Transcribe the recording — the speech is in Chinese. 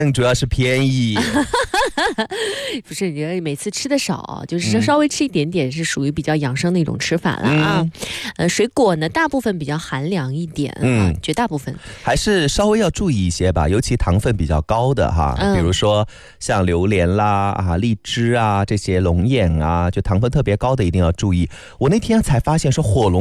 主要是便宜。 不是，你每次吃的少，就是稍微吃一点点是属于比较养生的一种吃法了啊。水果呢，大部分比较寒凉一点啊，绝大部分还是稍微要注意一些吧，尤其糖分比较高的哈，比如说像榴莲啦啊、荔枝啊这些龙眼啊，就糖分特别高的一定要注意。我那天才发现说火龙